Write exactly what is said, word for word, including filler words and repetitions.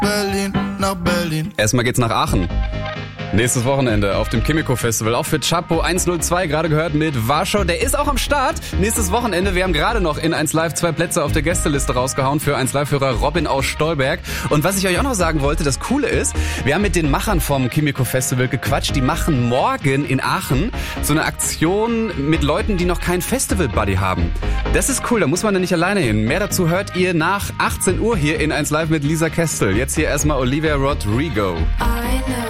Berlin, nach Berlin. Erstmal geht's nach Aachen. Nächstes Wochenende auf dem Chemico Festival, auch für Chapo hundertzwei, gerade gehört mit Warschau. Der ist auch am Start. Nächstes Wochenende, wir haben gerade noch in eins Live zwei Plätze auf der Gästeliste rausgehauen für eins Live-Hörer Robin aus Stolberg. Und was ich euch auch noch sagen wollte, das Coole ist, wir haben mit den Machern vom Chemico Festival gequatscht. Die machen morgen in Aachen so eine Aktion mit Leuten, die noch keinen Festival-Buddy haben. Das ist cool, da muss man dann nicht alleine hin. Mehr dazu hört ihr nach achtzehn Uhr hier in eins Live mit Lisa Kestel. Jetzt hier erstmal Olivia Rodrigo. I know